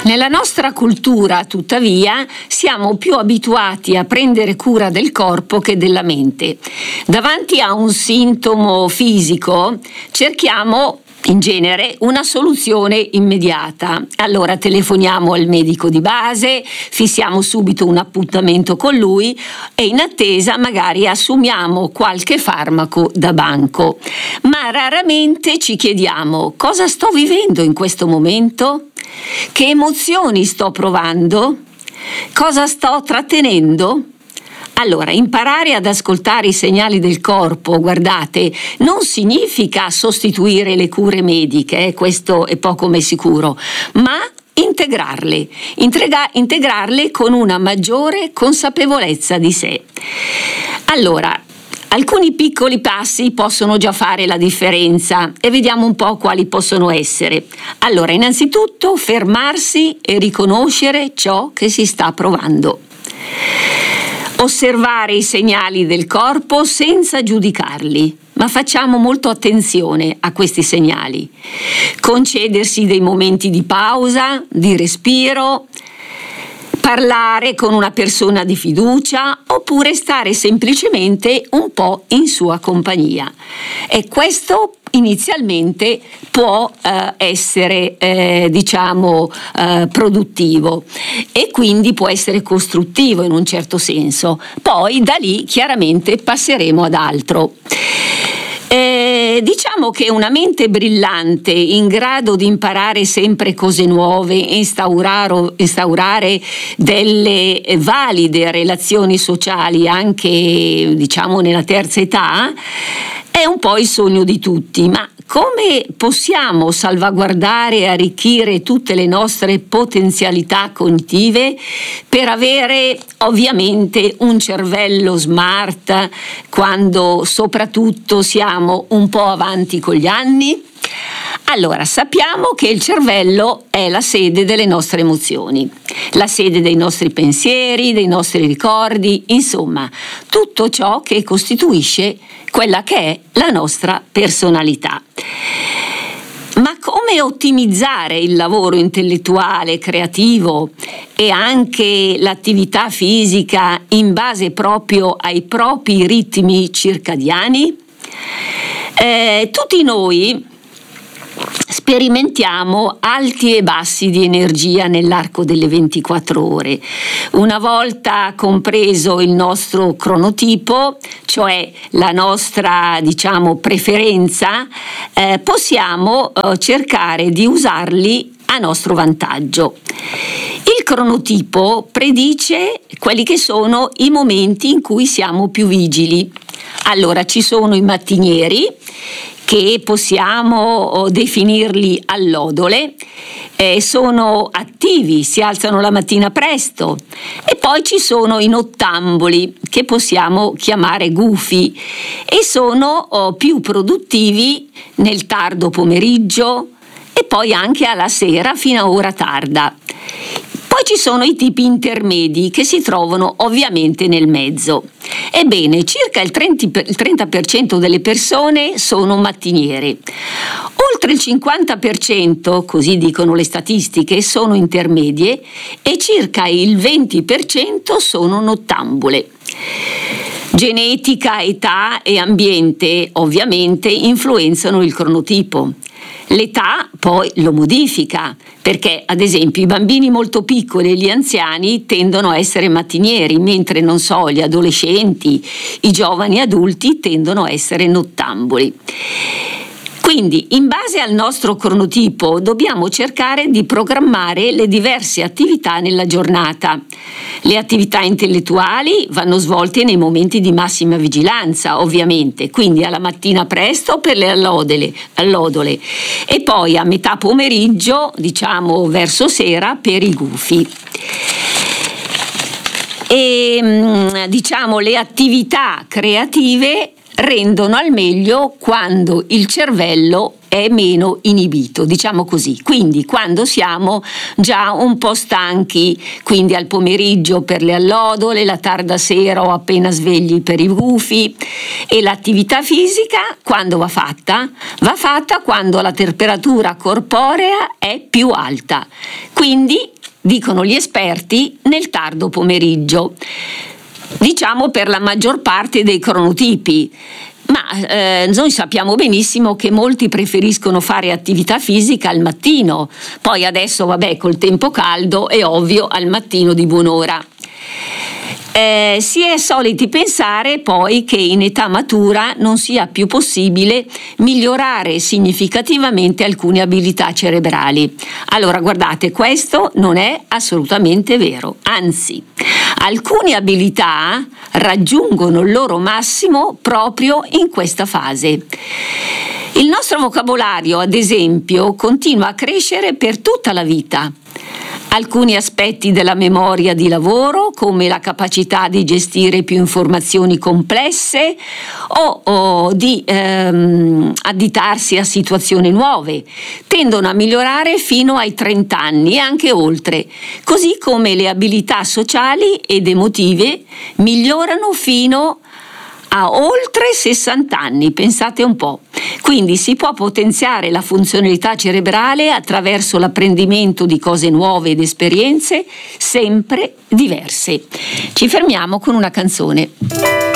Nella nostra cultura, tuttavia, siamo più abituati a prendere cura del corpo che della mente. Davanti a un sintomo fisico cerchiamo in genere una soluzione immediata. Allora telefoniamo al medico di base, fissiamo subito un appuntamento con lui e in attesa magari assumiamo qualche farmaco da banco. Ma raramente ci chiediamo: cosa sto vivendo in questo momento? Che emozioni sto provando? Cosa sto trattenendo? Allora, imparare ad ascoltare i segnali del corpo, guardate, non significa sostituire le cure mediche, questo è poco ma sicuro, ma integrarle con una maggiore consapevolezza di sé. Allora, alcuni piccoli passi possono già fare la differenza e vediamo un po' quali possono essere. Allora, innanzitutto fermarsi e riconoscere ciò che si sta provando. Osservare i segnali del corpo senza giudicarli, ma facciamo molto attenzione a questi segnali. Concedersi dei momenti di pausa, di respiro, parlare con una persona di fiducia oppure stare semplicemente un po' in sua compagnia. E questo inizialmente può essere produttivo e quindi può essere costruttivo in un certo senso. Poi da lì chiaramente passeremo ad altro. Diciamo che una mente brillante in grado di imparare sempre cose nuove e instaurare delle valide relazioni sociali anche nella terza età è un po' il sogno di tutti, ma come possiamo salvaguardare e arricchire tutte le nostre potenzialità cognitive per avere ovviamente un cervello smart quando soprattutto siamo un po' avanti con gli anni? Allora, sappiamo che il cervello è la sede delle nostre emozioni, la sede dei nostri pensieri, dei nostri ricordi, insomma, tutto ciò che costituisce quella che è la nostra personalità. Ma come ottimizzare il lavoro intellettuale, creativo e anche l'attività fisica in base proprio ai propri ritmi circadiani? Tutti noi sperimentiamo alti e bassi di energia nell'arco delle 24 ore. Una volta compreso il nostro cronotipo, cioè la nostra preferenza, possiamo cercare di usarli a nostro vantaggio. Il cronotipo predice quelli che sono i momenti in cui siamo più vigili. Allora, ci sono i mattinieri, che possiamo definirli allodole, sono attivi, si alzano la mattina presto, e poi ci sono i nottamboli, che possiamo chiamare gufi, e sono più produttivi nel tardo pomeriggio e poi anche alla sera fino a ora tarda. Poi ci sono i tipi intermedi che si trovano ovviamente nel mezzo. Ebbene, circa il 30% delle persone sono mattiniere. Oltre il 50%, così dicono le statistiche, sono intermedie e circa il 20% sono nottambule. Genetica, età e ambiente ovviamente influenzano il cronotipo. L'età poi lo modifica, perché ad esempio i bambini molto piccoli e gli anziani tendono a essere mattinieri, mentre gli adolescenti, i giovani adulti tendono a essere nottambuli. Quindi, in base al nostro cronotipo, dobbiamo cercare di programmare le diverse attività nella giornata. Le attività intellettuali vanno svolte nei momenti di massima vigilanza, ovviamente, quindi alla mattina presto per le allodole e poi a metà pomeriggio, verso sera, per i gufi. E le attività creative rendono al meglio quando il cervello è meno inibito, diciamo così. Quindi quando siamo già un po' stanchi, quindi al pomeriggio per le allodole, la tarda sera o appena svegli per i gufi. E l'attività fisica quando va fatta? Va fatta quando la temperatura corporea è più alta, quindi dicono gli esperti nel tardo pomeriggio, diciamo per la maggior parte dei cronotipi. Ma noi sappiamo benissimo che molti preferiscono fare attività fisica al mattino, poi adesso vabbè col tempo caldo è ovvio al mattino di buon'ora. Si è soliti pensare poi che in età matura non sia più possibile migliorare significativamente alcune abilità cerebrali. Allora guardate, questo non è assolutamente vero, anzi, alcune abilità raggiungono il loro massimo proprio in questa fase. Il nostro vocabolario, ad esempio, continua a crescere per tutta la vita. Alcuni aspetti della memoria di lavoro, come la capacità di gestire più informazioni complesse o di additarsi a situazioni nuove, tendono a migliorare fino ai 30 anni e anche oltre, così come le abilità sociali ed emotive migliorano fino a oltre 60 anni, pensate un po'. Quindi si può potenziare la funzionalità cerebrale attraverso l'apprendimento di cose nuove ed esperienze sempre diverse. Ci fermiamo con una canzone.